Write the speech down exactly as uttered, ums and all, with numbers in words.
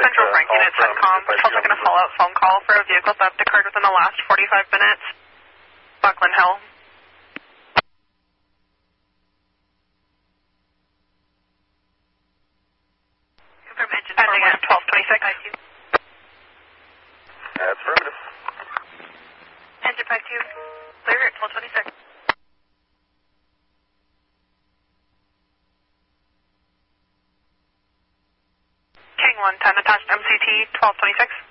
Central uh, Frank Unit, CENTCOM. Still taking a follow-up phone call for a vehicle theft occurred within the last forty-five minutes. Buckland Hill. Information Ending at twelve twenty-six. Affirmative. Engine five two, clear at twelve twenty-six. King one ten attached M C T twelve twenty-six.